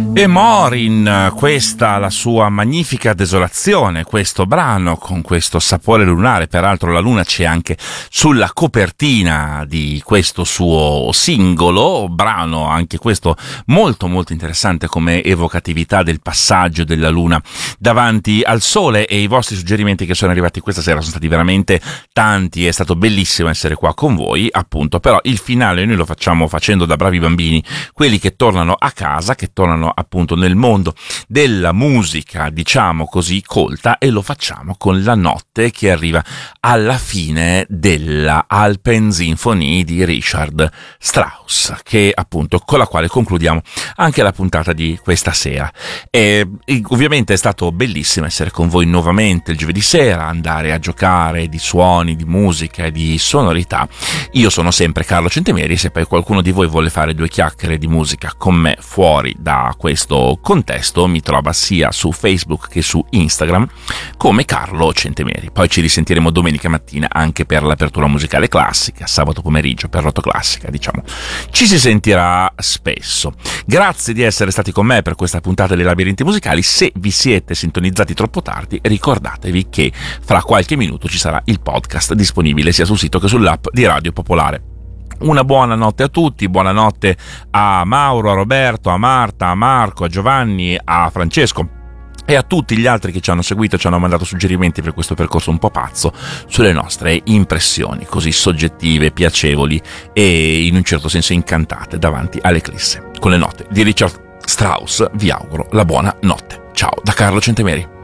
E Morin, questa la sua magnifica desolazione, questo brano con questo sapore lunare. Peraltro la luna c'è anche sulla copertina di questo suo singolo brano, anche questo molto molto interessante come evocatività del passaggio della luna davanti al sole. E i vostri suggerimenti che sono arrivati questa sera sono stati veramente tanti, è stato bellissimo essere qua con voi, appunto. Però il finale noi lo facciamo facendo da bravi bambini, quelli che tornano a casa, che tornano appunto nel mondo della musica, diciamo così, colta, e lo facciamo con la notte che arriva alla fine della Alpensinfonie di Richard Strauss, che appunto con la quale concludiamo anche la puntata di questa sera. E ovviamente è stato bellissimo essere con voi nuovamente il giovedì sera, andare a giocare di suoni, di musica e di sonorità. Io sono sempre Carlo Centemeri, se poi qualcuno di voi vuole fare due chiacchiere di musica con me fuori da questo contesto, mi trova sia su Facebook che su Instagram come Carlo Centemeri. Poi ci risentiremo domenica mattina anche per l'apertura musicale classica, sabato pomeriggio per Rotoclassica, diciamo. Ci si sentirà spesso. Grazie di essere stati con me per questa puntata dei Labirinti Musicali. Se vi siete sintonizzati troppo tardi, ricordatevi che fra qualche minuto ci sarà il podcast disponibile sia sul sito che sull'app di Radio Popolare. Una buona notte a tutti, buonanotte a Mauro, a Roberto, a Marta, a Marco, a Giovanni, a Francesco e a tutti gli altri che ci hanno seguito e ci hanno mandato suggerimenti per questo percorso un po' pazzo sulle nostre impressioni così soggettive, piacevoli e in un certo senso incantate davanti all'eclisse. Con le note di Richard Strauss vi auguro la buona notte. Ciao da Carlo Centemeri.